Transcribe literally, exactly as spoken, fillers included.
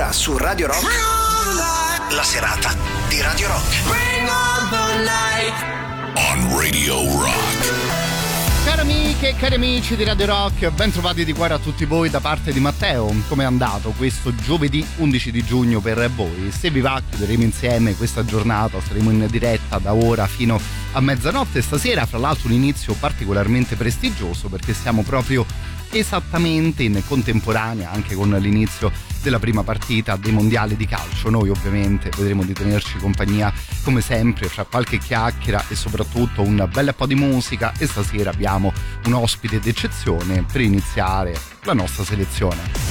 sera su Radio Rock, la serata di Radio Rock. Bring on the night. On Radio Rock. Cari amiche e cari amici di Radio Rock, ben trovati di cuore a tutti voi da parte di Matteo. Com'è andato questo giovedì undici di giugno per voi? Se vi va, chiuderemo insieme questa giornata, saremo in diretta da ora fino a mezzanotte stasera. Fra l'altro un inizio particolarmente prestigioso perché siamo proprio esattamente in contemporanea anche con l'inizio della prima partita dei mondiali di calcio. Noi ovviamente vedremo di tenerci compagnia come sempre fra qualche chiacchiera e soprattutto un bel po' di musica, e stasera abbiamo un ospite d'eccezione per iniziare la nostra selezione.